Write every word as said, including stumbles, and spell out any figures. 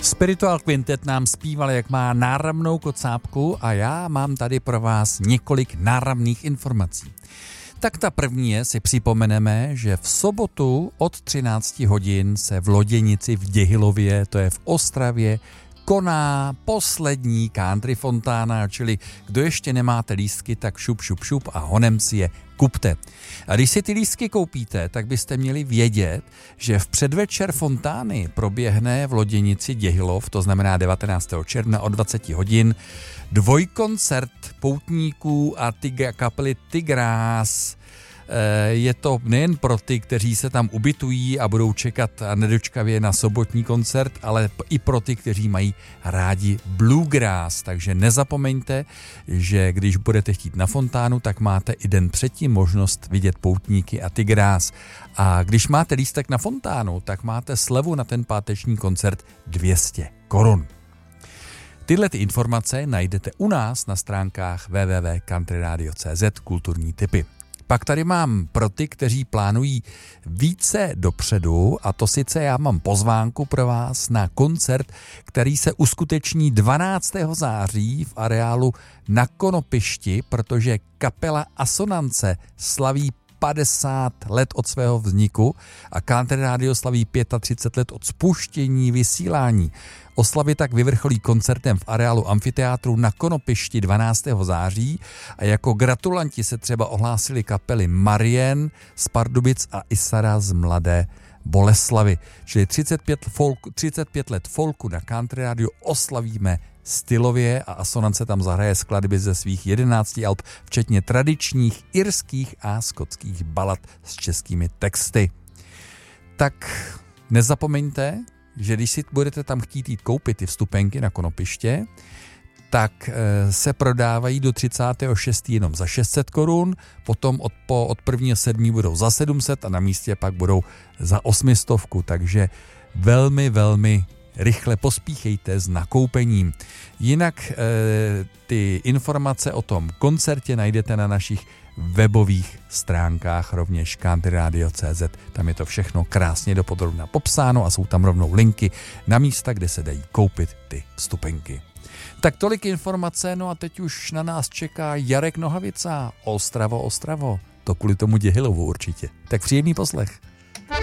Spiritual Quintet nám zpíval, jak má náramnou kocápku a já mám tady pro vás několik náramných informací. Tak ta první je, si připomeneme, že v sobotu od třinácti hodin se v Loděnici v Děhilově, to je v Ostravě, koná poslední country fontána, čili kdo ještě nemáte lístky, tak šup, šup, šup a honem si je kupte. A když si ty lístky koupíte, tak byste měli vědět, že v předvečer fontány proběhne v Loděnici Děhilov, to znamená devatenáctého června od dvaceti hodin, dvojkoncert poutníků a tyga, kapely Tigrás. Je to nejen pro ty, kteří se tam ubytují a budou čekat nedočkavě na sobotní koncert, ale i pro ty, kteří mají rádi bluegrass. Takže nezapomeňte, že když budete chtít na fontánu, tak máte i den předtím možnost vidět poutníky a Tigrás. A když máte lístek na fontánu, tak máte slevu na ten páteční koncert dvě stě korun. Tyhle ty informace najdete u nás na stránkách w w w tečka country radio tečka c z kulturní tipy. Pak tady mám pro ty, kteří plánují více dopředu, a to sice já mám pozvánku pro vás na koncert, který se uskuteční dvanáctého září v areálu na Konopišti, protože kapela Asonance slaví padesát let od svého vzniku a Country Radio slaví třicet pět let od spuštění vysílání. Oslavy tak vyvrcholí koncertem v areálu amfiteátru na Konopišti dvanáctého září a jako gratulanti se třeba ohlásili kapely Marien z Pardubic a Isara z Mladé Boleslavy. Čili třicet pět, folk, třicet pět let folku na Country Radio oslavíme stylově a Asonance tam zahraje skladby ze svých jedenácti alb, včetně tradičních irských a skotských balad s českými texty. Tak nezapomeňte, že když si budete tam chtít jít koupit ty vstupenky na Konopiště, tak se prodávají do třicátého šestého jenom za šest set korun, potom od, po, od prvního sedmého budou za sedm set a na místě pak budou za osmistovku, takže velmi, velmi rychle pospíchejte s nakoupením. Jinak e, ty informace o tom koncertě najdete na našich webových stránkách, rovněž country radio tečka c z. Tam je to všechno krásně dopodrobna popsáno a jsou tam rovnou linky na místa, kde se dají koupit ty vstupenky. Tak tolik informace, no a teď už na nás čeká Jarek Nohavica. Ostravo, Ostravo. To kvůli tomu Děhilovu určitě. Tak příjemný poslech.